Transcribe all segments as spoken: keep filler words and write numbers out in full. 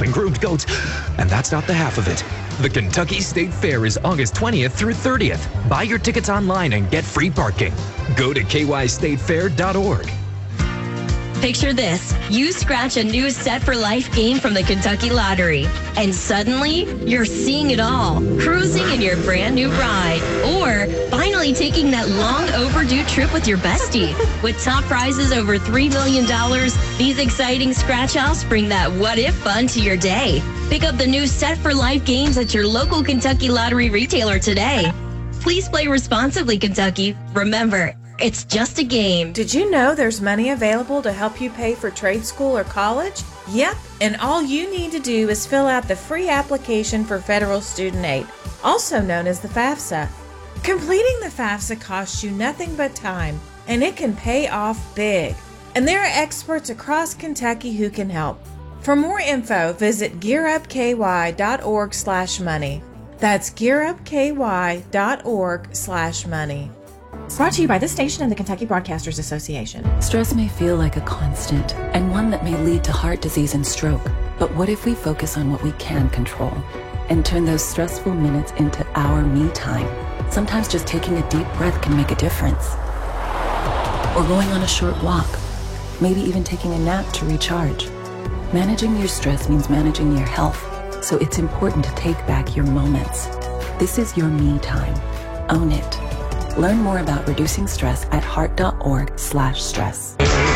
and groomed goats. And that's not the half of it. The Kentucky State Fair is August twentieth through thirtieth. Buy your tickets online and get free parking. Go to k y state fair dot org. Picture this. You scratch a new Set for Life game from the Kentucky Lottery, and suddenly you're seeing it all, cruising in your brand new ride, or finally taking that long overdue trip with your bestie. With top prizes over three million dollars, these exciting scratch-offs bring that what-if fun to your day. Pick up the new Set for Life games at your local Kentucky Lottery retailer today. Please play responsibly, Kentucky. Remember, it's just a game. Did you know there's money available to help you pay for trade school or college? Yep, and all you need to do is fill out the free application for federal student aid, also known as the FAFSA. Completing the FAFSA costs you nothing but time, and it can pay off big. And there are experts across Kentucky who can help. For more info, visit gearupky.org slash money. That's gearupky.org slash money. Brought to you by this station and the Kentucky Broadcasters Association. Stress may feel like a constant and one that may lead to heart disease and stroke. But what if we focus on what we can control and turn those stressful minutes into our me time? Sometimes just taking a deep breath can make a difference. Or going on a short walk, maybe even taking a nap to recharge. Managing your stress means managing your health, so it's important to take back your moments. This is your me time. Own it. Learn more about reducing stress at heart.org slash stress.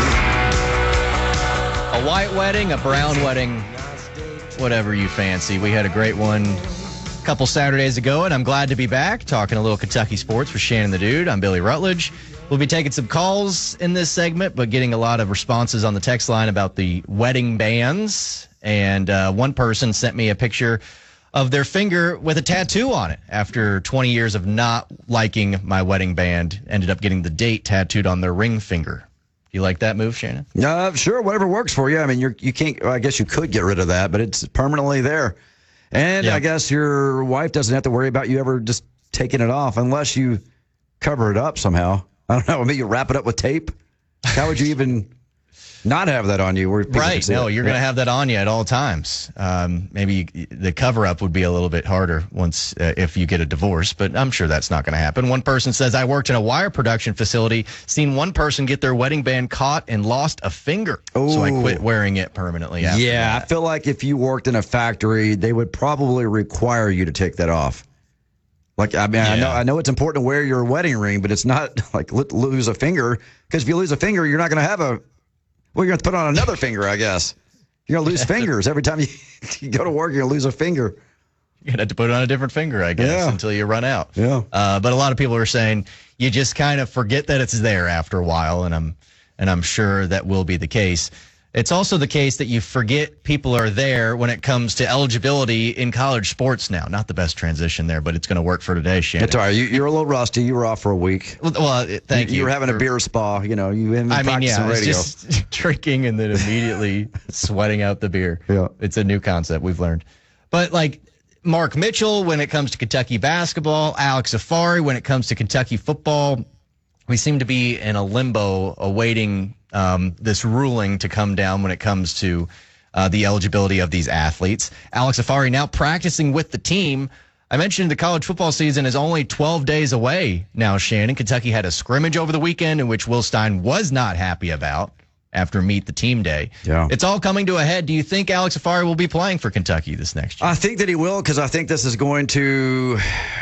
A white wedding, a brown wedding, whatever you fancy. We had a great one a couple Saturdays ago, and I'm glad to be back talking a little Kentucky sports with Shannon the Dude. I'm Billy Rutledge. We'll be taking some calls in this segment, but getting a lot of responses on the text line about the wedding bands. And uh, one person sent me a picture of their finger with a tattoo on it after twenty years of not liking my wedding band. Ended up getting the date tattooed on their ring finger. You like that move, Shannon? Uh, sure, whatever works for you. I mean, you're, you can't, well, I guess you could get rid of that, but it's permanently there. And Yeah. I guess your wife doesn't have to worry about you ever just taking it off unless you cover it up somehow. I don't know, maybe you wrap it up with tape. How would you even not have that on you? Where people can Right. see No, it? you're Yeah. going to have that on you at all times. Um, maybe the cover up would be a little bit harder once uh, if you get a divorce, but I'm sure that's not going to happen. One person says, I worked in a wire production facility, seen one person get their wedding band caught and lost a finger. So I quit wearing it permanently after Yeah, that. I feel like if you worked in a factory, they would probably require you to take that off. Like, I mean, I Yeah. know I know it's important to wear your wedding ring, but it's not like lo- lose a finger, because if you lose a finger, you're not going to have a, well, you're going to put on another finger, I guess. You're going to lose fingers. Every time you, you go to work, you're going to lose a finger. You're going to have to put it on a different finger, I guess, Yeah. until you run out. Yeah. Uh, but a lot of people are saying you just kind of forget that it's there after a while, and I'm and I'm sure that will be the case. It's also the case that you forget people are there when it comes to eligibility in college sports now. Not the best transition there, but it's going to work for today, Shannon. It's all right. You, you're a little rusty. You were off for a week. Well, well, thank you. You were having for- a beer spa. You know, you been I mean, practicing yeah, it's radio. just drinking and then immediately sweating out the beer. Yeah. It's a new concept we've learned. But like Mark Mitchell when it comes to Kentucky basketball, Alex Afari when it comes to Kentucky football, we seem to be in a limbo awaiting um, this ruling to come down when it comes to uh, the eligibility of these athletes. Alex Afari now practicing with the team. I mentioned the college football season is only twelve days away now, Shannon. Kentucky had a scrimmage over the weekend in which Will Stein was not happy about after Meet the Team Day. Yeah. It's all coming to a head. Do you think Alex Afari will be playing for Kentucky this next year? I think that he will, because I think this is going to,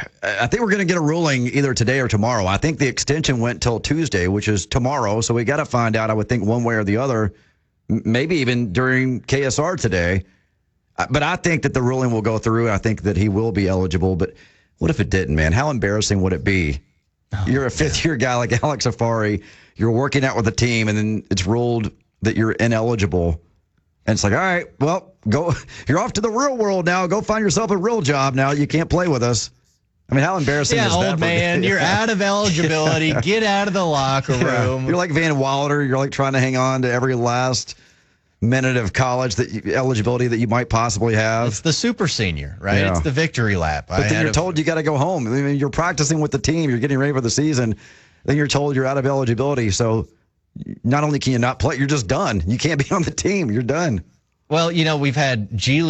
I think we're going to get a ruling either today or tomorrow. I think the extension went till Tuesday, which is tomorrow. So we got to find out, I would think, one way or the other, m- maybe even during K S R today. Uh, But I think that the ruling will go through. I think that he will be eligible. But what if it didn't, man? How embarrassing would it be? Oh, You're a fifth-year guy like Alex Afari. You're working out with the team, and then it's ruled that you're ineligible. And it's like, all right, well, go. You're off to the real world now. Go find yourself a real job now. You can't play with us. I mean, how embarrassing Yeah, is that? old for- man, you're out of eligibility. Get out of the locker Yeah. room. You're like Van Wilder. You're like trying to hang on to every last minute of college that you, eligibility that you might possibly have. It's the super senior, right? Yeah. It's the victory lap. But then you're told you got to go home. I mean, you're practicing with the team. You're getting ready for the season. Then you're told you're out of eligibility. So not only can you not play, you're just done. You can't be on the team. You're done. Well, you know, we've had G